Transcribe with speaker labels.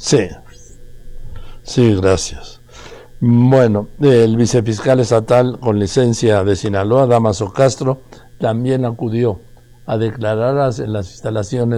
Speaker 1: Sí, sí, gracias. Bueno, el vicefiscal estatal con licencia de Sinaloa, Dámaso Castro, también acudió a declarar en las instalaciones